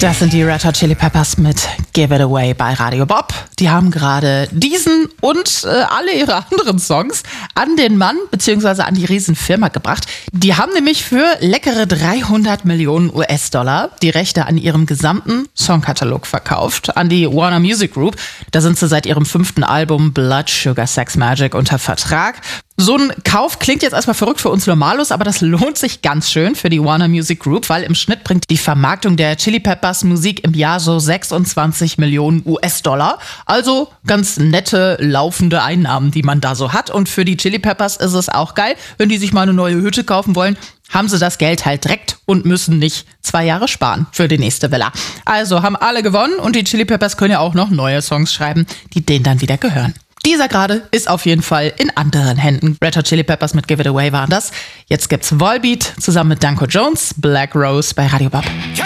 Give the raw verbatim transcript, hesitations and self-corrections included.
Das sind die Red Hot Chili Peppers mit Give It Away bei Radio Bob. Die haben gerade diesen und äh, alle ihre anderen Songs an den Mann bzw. an die Riesenfirma gebracht. Die haben nämlich für leckere dreihundert Millionen U S-Dollar die Rechte an ihrem gesamten Songkatalog verkauft, an die Warner Music Group. Da sind sie seit ihrem fünften Album Blood Sugar Sex Magik unter Vertrag. So ein Kauf klingt jetzt erstmal verrückt für uns Normalos, aber das lohnt sich ganz schön für die Warner Music Group, weil im Schnitt bringt die Vermarktung der Chili Peppers Musik im Jahr so sechsundzwanzig Millionen U S-Dollar. Also ganz nette, laufende Einnahmen, die man da so hat. Und für die Chili Peppers ist es auch geil, wenn die sich mal eine neue Hütte kaufen wollen, haben sie das Geld halt direkt und müssen nicht zwei Jahre sparen für die nächste Villa. Also haben alle gewonnen und die Chili Peppers können ja auch noch neue Songs schreiben, die denen dann wieder gehören. Dieser gerade ist auf jeden Fall in anderen Händen. Red Hot Chili Peppers mit Give It Away waren das. Jetzt gibt's Volbeat zusammen mit Danko Jones, Black Rose bei Radio Bob.